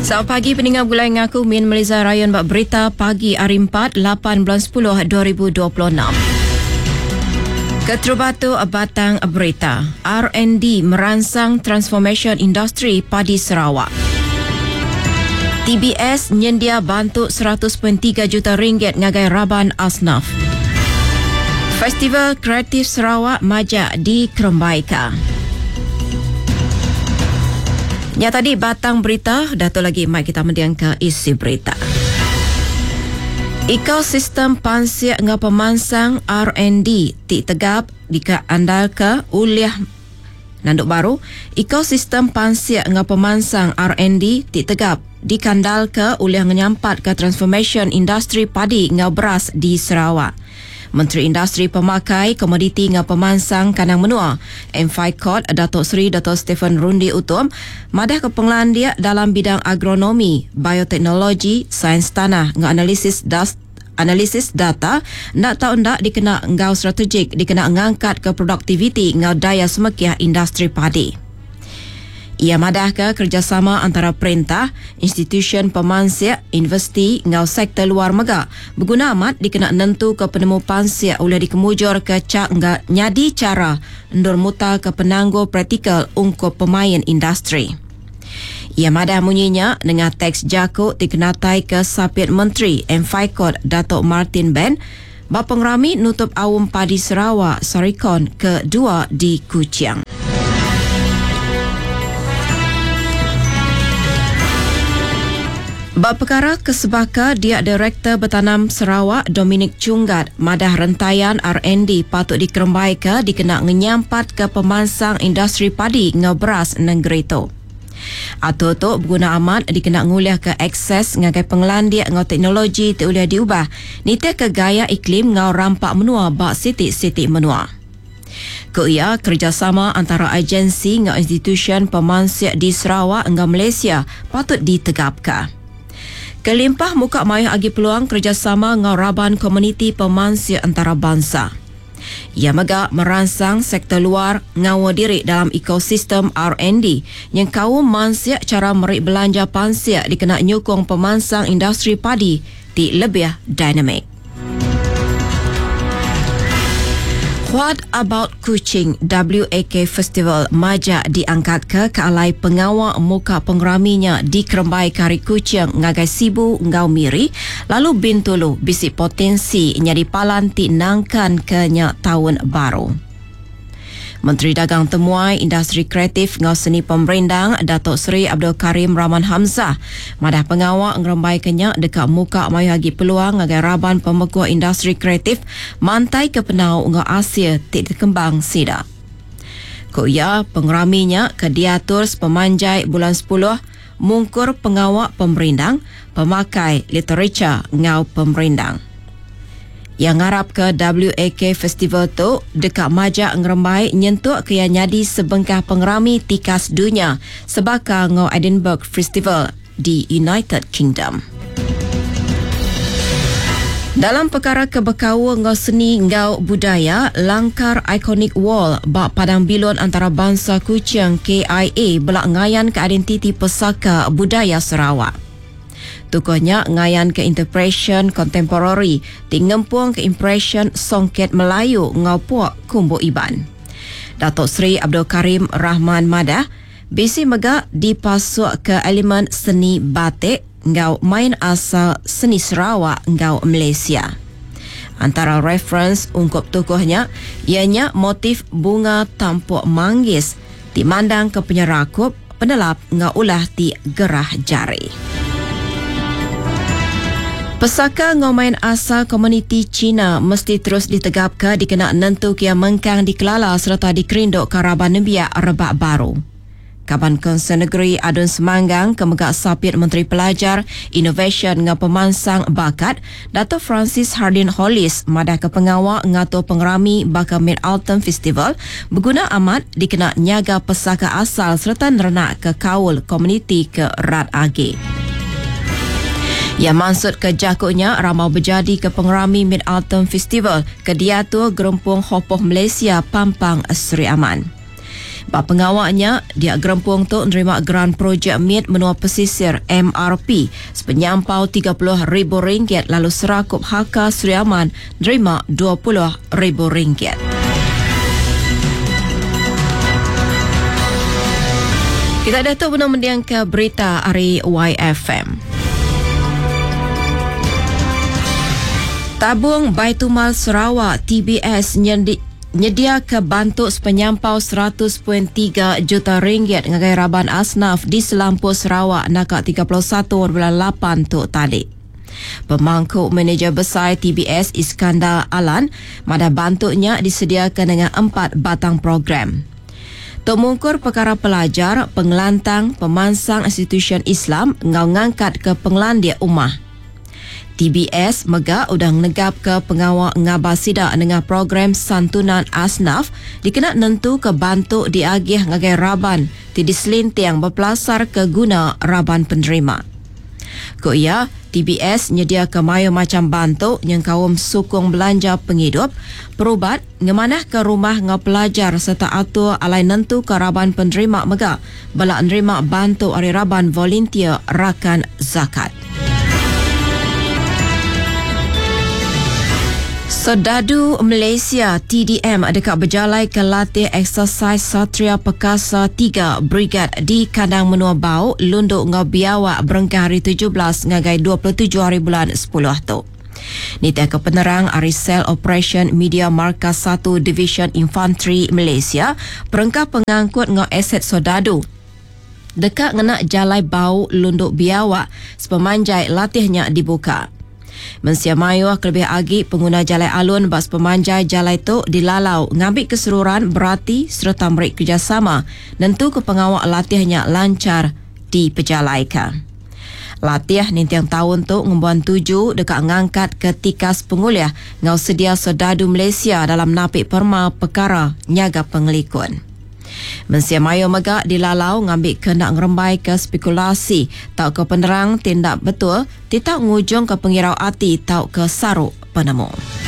Selamat pagi pendengar Bulai Ngaku Min Malaysia Rayon bak berita pagi hari 4 8 bulan 10 2026. Keterubatu Batang Berita. R&D merangsang transformation industri padi Sarawak. TBS nyendia bantu 100.3 juta ringgit ngagai Raban Asnaf. Festival Kreatif Sarawak Majak di Kerembaika. Ya tadi batang berita, Dato' lagi mai kita mendiang ke isi berita. Ekosistem pansiak dengan pemansang R&D tegap dikandal ke uliah nanduk baru. Ekosistem pansiak dengan pemansang R&D tegap dikandal ke uliah menyampat ke transformation industri padi dengan beras di Sarawak. Menteri Industri Pemakai, Komoditi dengan Pemansang Kanang Menua, MFICOT, Datuk Seri Dato' Stephen Rundi Utom, madah kepenglaan dia dalam bidang agronomi, bioteknologi, sains tanah dengan analisis data, nak tahu ndak dikena ngau strategik, dikena ngangkat ke produktiviti ngau daya semekiah industri padi. Ia madah ke kerjasama antara perintah, institusi pemansiak, universiti ngau sektor luar mega. Berguna amat dikena nentu ke penemu pansiak oleh dikemujur ke cak nyadi cara ndur muta ke penangguh praktikal ungkup pemain industri. Ia madah munyinya dengan teks jakuk dikenatai ke sapit Menteri MFICOT Datuk Martin Ben bapeng rami nutup awam padi Sarawak Sarikon kedua di Kuching. Bab perkara kesebaka dia Direktur Bertanam Sarawak Dominic Chunggat madah rentaian R&D patut dikerembaika dikena menyampat ke pemansang industri padi ngau beras negeri tu. Atau tu berguna amat dikena nguliah ke akses ngagai penglandia ngau teknologi tu uliah diubah nita ke gaya iklim ngau rampak menua bak sitik-sitik menua. Ia kerjasama antara agensi ngau institusi pemansiak di Sarawak ngau Malaysia patut ditegapkan. Kelimpah muka mayah agi peluang kerjasama ngau Raban Komuniti Pemansiak Antarabangsa. Ia mega merangsang sektor luar ngau diri dalam ekosistem R&D yang kaum mansiak cara merik belanja pansiak dikena nyukung pemansang industri padi di lebih dinamik. What About Kuching WAK Festival Majak diangkat ke alai pengawal muka pengraminya di Kerembai Kari Kuching ngagai Sibu ngau Miri lalu Bintulu bisik potensi nyadi palan ti nangkan ke tahun baru. Menteri Dagang Temuai Industri Kreatif ngau Seni Pemberendang Datuk Seri Abdul Karim Rahman Hamzah madah pengawal ngerembai kenyak dekat muka mayu hagi peluang ngagai Raban Pemekuah Industri Kreatif mantai ke penau ngau Asia tik dikembang sida. Ia pengraminya ke diatur pemanjai bulan 10 mungkur pengawal pemberendang pemakai literature ngau pemberendang. Yang ngarap ke WAK Festival tu dekat Majak ngerembai nyentuk ke yang nyadi sebengkah pengrami tikas dunia sebaka ngau Edinburgh Festival di United Kingdom. Dalam perkara kebekawa ngau seni ngau budaya, langkar ikonik wall bak padang bilon antarabangsa Kuching KIA belak ngayan ke identiti pesaka budaya Sarawak. Tukuhnya ngayan ke interpretation contemporary di ngempung ke impression songket Melayu ngau puak kumbu iban. Datuk Seri Abdul Karim Rahman Madah bisi mega dipasuk ke elemen seni batik ngau main asal seni Sarawak ngau Malaysia. Antara reference ungkup tukuhnya ianya motif bunga tampuk manggis dimandang ke penyerakup penelap ngau ulah di gerah jari. Pesaka ngomain asal komuniti Cina mesti terus ditegapkan dikena nentu kia mengkang dikelala serta dikerinduk ke Raban Nembiak Rebak Baru. Kaban Konsen Negeri Adun Semanggang kemegak sapit Menteri Pelajar, Innovation dengan Pemansang Bakat, Dato' Francis Hardin Hollis madah ke pengawal ngatur pengerami bakal Mid-Autumn Festival berguna amat dikena nyaga pesaka asal serta nerenak ke kaul komuniti ke Rat Age. Yang maksud ke jakutnya ramau berjadi ke pengerami Mid-Autumn Festival ke diatur Gerempung Hopoh Malaysia Pampang Seri Aman. Bak pengawaknya, dia gerempung tu menerima geran projek MIT menua pesisir MRP sepenyampau RM30,000 lalu Serakup Haka Sri Aman menerima RM20,000. Kita datuk benar mendiang ke berita hari YFM. Tabung Baitumal Sarawak TBS nyedia ke bantuk sepenyampau RM100.3 juta ngagai Raban Asnaf di Selampur Sarawak nakak 31.8 tu tadi. Pemangku manager besar TBS Iskandar Alan, mada bantuknya disediakan dengan 4 batang program. Tok Mungkur perkara pelajar, pengelantang, pemansang institusi Islam ngau ngangkat ke pengelandia umah. TBS mega udang negap ke pengawal ngabah sidak dengan program santunan asnaf dikena nentu ke bantuk diagih ngagai raban ti diselintiang berpelasar ke guna raban penerima. Ko ia, TBS nyedia ke mayo macam bantuk yang kaum sukung belanja penghidup, perubat, ngemanah ke rumah ngau pelajar serta atur alai nentu ke raban penerima mega balak nerima bantuk hari raban volunteer rakan zakat. Serdadu Malaysia TDM dekat berjalai ke latih eksersis Satria Perkasa 3 Brigad di Kandang Menua Bau, Lunduk ngau Biawak berengkah hari 17 ngagai 27 hari bulan 10 tu. Nita ke penerang hari Sel Operation Media Markas 1 Division Infantry Malaysia perengkah pengangkut ngau aset Serdadu dekat ngenak Jalai Bau Lunduk Biawak sepemanjai latihnya dibuka. Mensia mayu kelebih agi pengguna jalai alun bas pemanjai jalai tu dilalau ngambil keseluruhan berarti serta merik kerjasama nentu ke pengawak latihnya lancar diperjalaikan. Latih nintiang tahun tu ngembuan 7 dekat ngangkat ke tikas penguliah ngau sedia Serdadu Malaysia dalam napik perma perkara nyaga pengelikun. Mensia mayo megak dilalau ngambil ke nak ngerembai ke spekulasi tau ke penerang tindak betul tidak ngujung ke pengirau hati tau ke saruk penemu.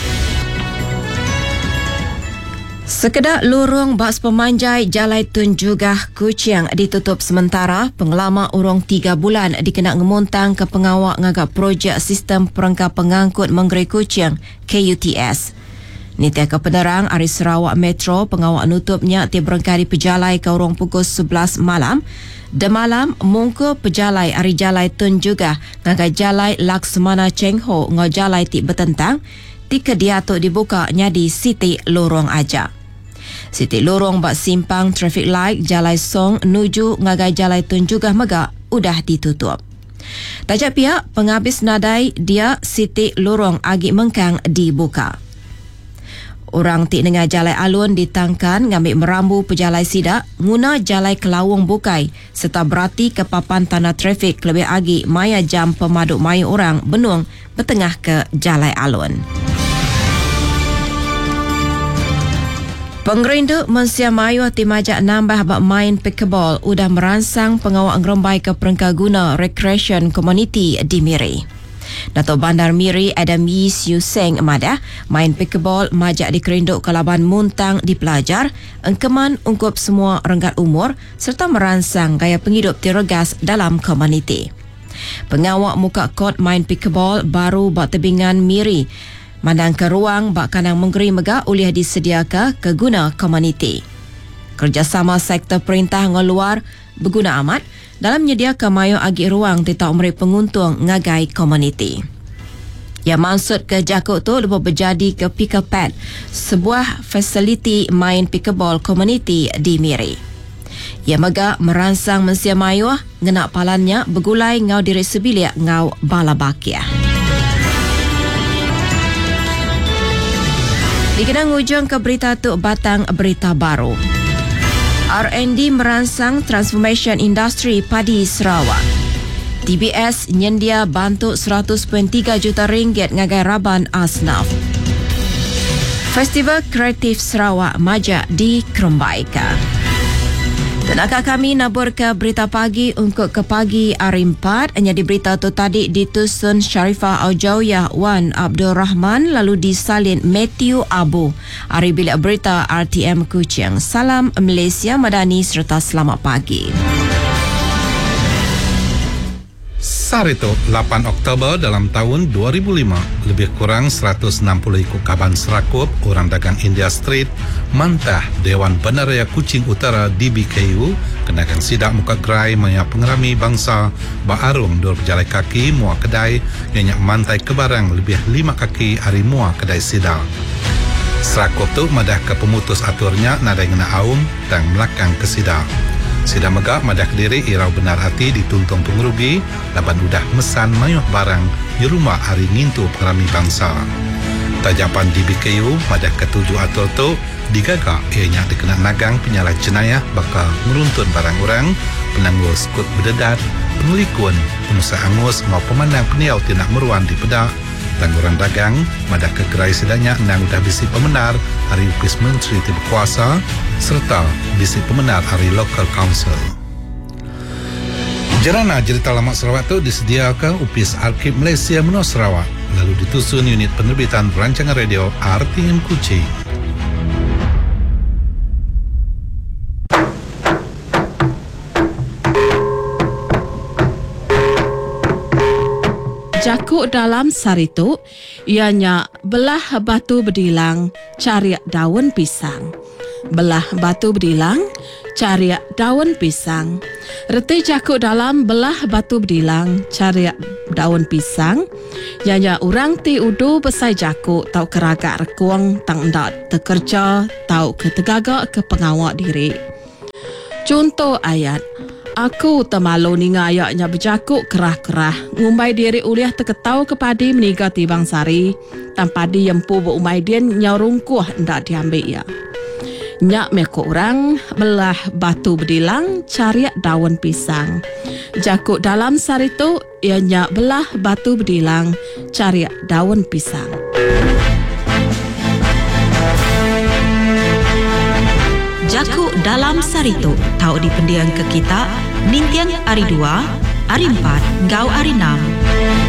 Sekedar lorong bas pemanjai Jalai Tun Jugah Kuching ditutup sementara pengelama urung 3 bulan dikena ngemuntang ke pengawak ngagak projek sistem perangkap pengangkut Menggeri Kuching KUTS. Niti ke penerang hari Sarawak Metro pengawak nutupnya ti berengkah di pejalai ke urung pukul 11 malam. De malam mungku pejalai hari Jalai Tun Jugah ngagai Jalai Laksmana Cheng Ho ngau jalai ti bertentang ti kediatuk dibuka nyadi Siti Lorong aja. Siti Lorong bak simpang traffic light Jalai Song nuju ngagai Jalai Tun Jugah mega udah ditutup. Tajak pihak penghabis nadai dia Siti Lorong agi mengkang dibuka. Orang tik dengar jalai alun ditangkan ngambil merambu pejalai sidak guna jalai Kelawung bukai serta berarti ke papan tanah trafik lebih agi maya jam pemaduk mayu orang benung bertengah ke jalai alun. Penggerindu Mensia Mayu timajak nambah bak main pickleball udah merangsang pengawak ngerembai ke perengkah guna recreation community di Miri. Datuk Bandar Miri Adam Yee Siu Seng madah main pickleball majak dikerinduk ke laban muntang di pelajar engkeman ungkup semua renggat umur serta merangsang gaya penghidup teregas dalam komuniti. Pengawak muka kod main pickleball baru bak tebingan Miri mandang ke ruang bak kanang Menggeri mega uliah disediakan ke guna komuniti. Kerjasama sektor perintah ngeluar berguna amat dalam menyediakan mayu agi ruang tetap merik penguntung ngagai komuniti. Yang maksud ke jakuk tu lepas berjadi ke Pickle Pad, sebuah fasiliti main pickleball komuniti di Miri. Ia mega merangsang Mensia Mayu ngenak palannya bergulai ngau diri sebilik ngau balabakia. Dikenang ujung ke berita tu batang berita baru. R&D merangsang transformation industri padi Sarawak. TBS nyendia bantuk RM100.3 juta ngagai Raban Asnaf. Festival Kreatif Sarawak majak di Krembaika. Tenaga kami nabur ke berita pagi untuk ke pagi hari 4. Hanya di berita tu tadi di Tusun Sharifah Aujawiyah Wan Abdul Rahman lalu disalin Matthew Abu. Hari bilik berita RTM Kuching. Salam Malaysia Madani serta selamat pagi. Sarito 8 Oktober dalam tahun 2005, lebih kurang 160 ikut kaban serakup orang dagang India Street mantah Dewan Bandaraya Kuching Utara DBKU kenakan sidak muka gerai maya pengerami bangsa Baarung dua berjalan kaki mua kedai yang mantai ke barang lebih 5 kaki hari mua kedai sidak. Serakup tu madah ke pemutus aturnya nadai ngena aum dan melakang ke sidak. Sida megak madah Kediri irau benar hati dituntung pengerugi laban udah mesan mayuh barang di rumah hari ngintu pengerami bangsa. Tajapan DBKU madah ketujuh atur tu digagak ianya dikena nagang penyalah jenayah bakal meruntun barang orang, penangguh skut berdedat, pengelikun, pengusaha angus mau pemandang peniau tindak meruan di pedak, tangguran dagang madah ke gerai sedanya nang udah bisi pemenar hari upis menteri tiba kuasa serta bisi pemenar hari local council. Jerana cerita lama Sarawak tu disediakan upis Arkib Malaysia Menua Sarawak lalu ditusun unit penerbitan perancangan radio RTM Kuching. Jakuk dalam Sarito, ianya belah batu berdilang, cari daun pisang. Belah batu berdilang, cari daun pisang. Reti jakuk dalam belah batu berdilang, cari daun pisang. Ianya orang ti udu besai jakuk, tau keragak rekuang, tang ndak terkerja, tau ketegagak ke pengawak diri. Contoh ayat. Aku temalu ni ngayaknya berjakuk kerah-kerah. Ngumbai diri uliah terketau kepadi meniga tibang sari. Tanpa di yempu berumai dia nyarungkuh ndak diambil ya. Nyak mekuk orang belah batu berdilang cari daun pisang. Jakuk dalam sari tu ia nyak belah batu berdilang cari daun pisang. Jakuk dalam Sarito, tahu di pendiang ke kita, Nintian hari 2, hari 4, Gau hari 6.